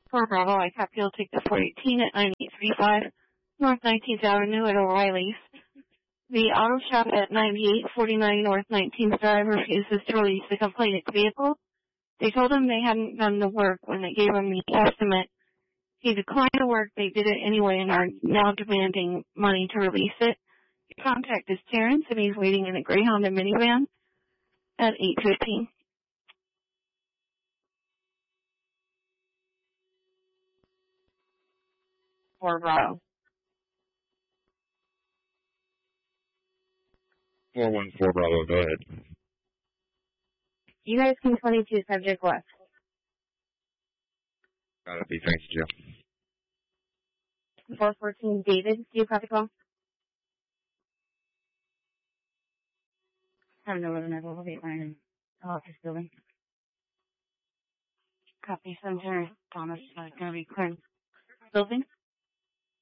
For Bravo, I Capitol, take the 418 at 9835 North 19th Avenue at O'Reilly's. The auto shop at 9849 North 19th Drive refuses to release the complainant's vehicle. They told him they hadn't done the work when they gave him the estimate. He declined the work. They did it anyway and are now demanding money to release it. Your contact is Terrence, and he's waiting in a Greyhound and minivan at 8:15. For Bravo. 414 Bravo, go ahead. You guys can 22 subject left. Gotta be, thanks, Jill. 414 David, do you copy call? 711 8 office building. Copy, Senator Thomas, going to be clearing building.